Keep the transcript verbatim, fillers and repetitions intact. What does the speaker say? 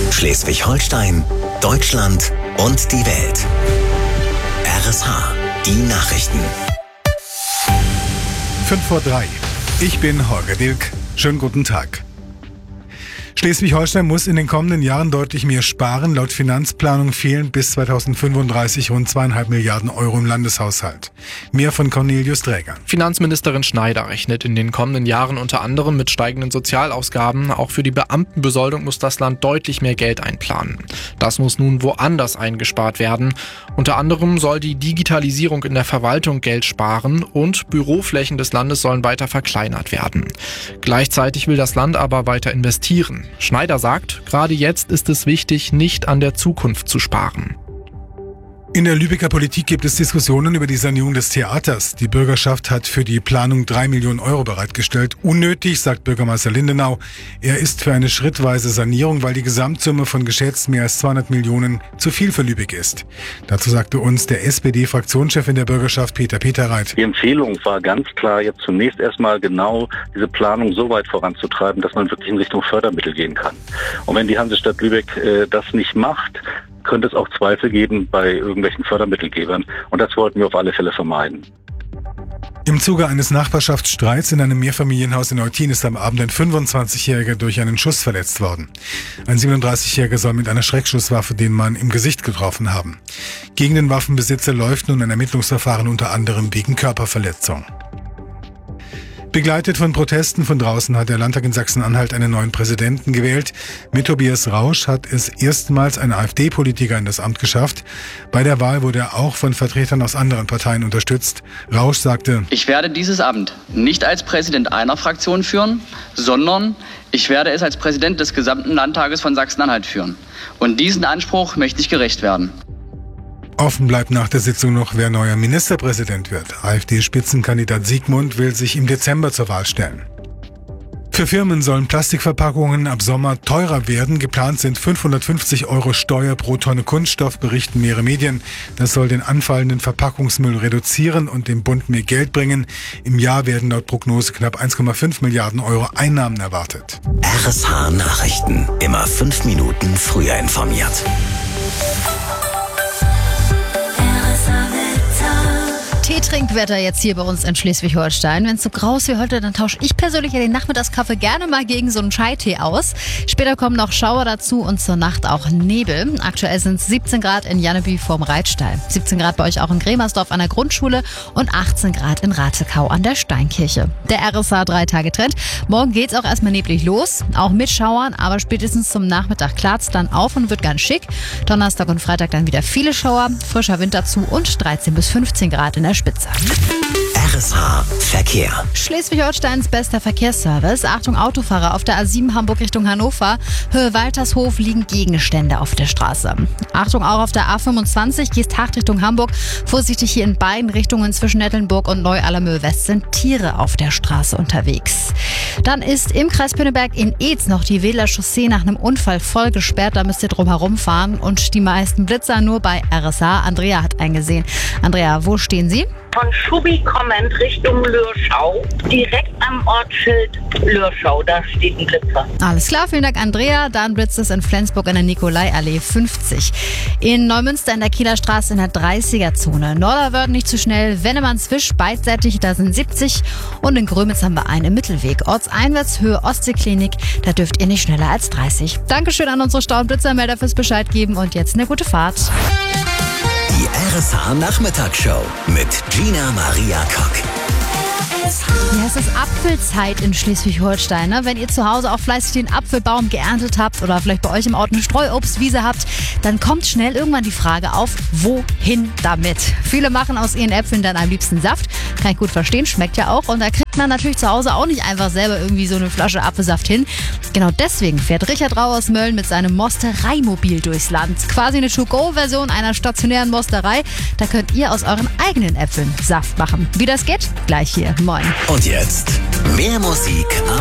Schleswig-Holstein, Deutschland und die Welt. R S H, die Nachrichten. Fünf vor drei. Ich bin Holger Dilk. Schönen guten Tag. Schleswig-Holstein muss in den kommenden Jahren deutlich mehr sparen. Laut Finanzplanung fehlen bis zweitausendfünfunddreißig rund zweieinhalb Milliarden Euro im Landeshaushalt. Mehr von Cornelius Träger. Finanzministerin Schneider rechnet in den kommenden Jahren unter anderem mit steigenden Sozialausgaben. Auch für die Beamtenbesoldung muss das Land deutlich mehr Geld einplanen. Das muss nun woanders eingespart werden. Unter anderem soll die Digitalisierung in der Verwaltung Geld sparen und Büroflächen des Landes sollen weiter verkleinert werden. Gleichzeitig will das Land aber weiter investieren. Schneider sagt, gerade jetzt ist es wichtig, nicht an der Zukunft zu sparen. In der Lübecker Politik gibt es Diskussionen über die Sanierung des Theaters. Die Bürgerschaft hat für die Planung drei Millionen Euro bereitgestellt. Unnötig, sagt Bürgermeister Lindenau. Er ist für eine schrittweise Sanierung, weil die Gesamtsumme von geschätzt mehr als zweihundert Millionen zu viel für Lübeck ist. Dazu sagte uns der S P D-Fraktionschef in der Bürgerschaft, Peter Peterreit. Die Empfehlung war ganz klar, jetzt zunächst erstmal genau diese Planung so weit voranzutreiben, dass man wirklich in Richtung Fördermittel gehen kann. Und wenn die Hansestadt Lübeck äh, das nicht macht, könnte es auch Zweifel geben bei irgendwelchen Fördermittelgebern. Und das wollten wir auf alle Fälle vermeiden. Im Zuge eines Nachbarschaftsstreits in einem Mehrfamilienhaus in Eutin ist am Abend ein fünfundzwanzigjähriger durch einen Schuss verletzt worden. Ein siebenunddreißigjähriger soll mit einer Schreckschusswaffe den Mann im Gesicht getroffen haben. Gegen den Waffenbesitzer läuft nun ein Ermittlungsverfahren unter anderem wegen Körperverletzung. Begleitet von Protesten von draußen hat der Landtag in Sachsen-Anhalt einen neuen Präsidenten gewählt. Mit Tobias Rausch hat es erstmals ein AfD-Politiker in das Amt geschafft. Bei der Wahl wurde er auch von Vertretern aus anderen Parteien unterstützt. Rausch sagte: Ich werde dieses Amt nicht als Präsident einer Fraktion führen, sondern ich werde es als Präsident des gesamten Landtages von Sachsen-Anhalt führen. Und diesen Anspruch möchte ich gerecht werden. Offen bleibt nach der Sitzung noch, wer neuer Ministerpräsident wird. AfD-Spitzenkandidat Siegmund will sich im Dezember zur Wahl stellen. Für Firmen sollen Plastikverpackungen ab Sommer teurer werden. Geplant sind fünfhundertfünfzig Euro Steuer pro Tonne Kunststoff, berichten mehrere Medien. Das soll den anfallenden Verpackungsmüll reduzieren und dem Bund mehr Geld bringen. Im Jahr werden laut Prognose knapp eins Komma fünf Milliarden Euro Einnahmen erwartet. R S H Nachrichten. Immer fünf Minuten früher informiert. Teetrinkwetter jetzt hier bei uns in Schleswig-Holstein. Wenn es so grau ist wie heute, dann tausche ich persönlich ja den Nachmittagskaffee gerne mal gegen so einen Chai-Tee aus. Später kommen noch Schauer dazu und zur Nacht auch Nebel. Aktuell sind es siebzehn Grad in Janneby vorm Reitstall. siebzehn Grad bei euch auch in Gremersdorf an der Grundschule und achtzehn Grad in Ratekau an der Steinkirche. Der R S H drei Tage Trend. Morgen geht's auch erstmal neblig los, auch mit Schauern, aber spätestens zum Nachmittag klart's dann auf und wird ganz schick. Donnerstag und Freitag dann wieder viele Schauer, frischer Wind dazu und dreizehn bis fünfzehn Grad in der Spitze. R S H Verkehr. Schleswig-Holsteins bester Verkehrsservice. Achtung Autofahrer auf der A sieben Hamburg Richtung Hannover. Höhe Waltershof liegen Gegenstände auf der Straße. Achtung auch auf der A fünfundzwanzig, Geesthacht Richtung Hamburg. Vorsichtig hier in beiden Richtungen zwischen Nettelnburg und Neu-Allermöhl-West sind Tiere auf der Straße unterwegs. Dann ist im Kreis Pünneberg in Eetz noch die Wähler Chaussee nach einem Unfall voll gesperrt. Da müsst ihr drum herum fahren und die meisten Blitzer nur bei R S H. Andrea hat eingesehen. Andrea, wo stehen Sie? Von Schubi kommend Richtung Lürschau, direkt am Ortsschild Lürschau, da steht ein Blitzer. Alles klar, vielen Dank Andrea. Dann blitzt es in Flensburg in der Nikolaiallee fünfzig. In Neumünster in der Kieler Straße in der dreißiger-Zone. Norderwörth nicht zu schnell, Wennemannswisch beidseitig, da sind siebzig. Und in Grömitz haben wir einen Mittelweg. Ortseinwärts Höhe Ostseeklinik, da dürft ihr nicht schneller als dreißig. Dankeschön an unsere Stau- und Blitzermelder fürs Bescheid geben und jetzt eine gute Fahrt. Die R S H Nachmittagsshow mit Gina Maria Kock. Ja, es ist Apfelzeit in Schleswig-Holstein. Ne? Wenn ihr zu Hause auch fleißig den Apfelbaum geerntet habt oder vielleicht bei euch im Ort eine Streuobstwiese habt, dann kommt schnell irgendwann die Frage auf, wohin damit? Viele machen aus ihren Äpfeln dann am liebsten Saft. Kann ich gut verstehen, schmeckt ja auch. Und da kriegt man natürlich zu Hause auch nicht einfach selber irgendwie so eine Flasche Apfelsaft hin. Genau deswegen fährt Richard Rau aus Mölln mit seinem Mostereimobil durchs Land. Quasi eine To-Go-Version einer stationären Mosterei. Da könnt ihr aus euren eigenen Äpfeln Saft machen. Wie das geht? Gleich hier. Moin. Und jetzt mehr Musik.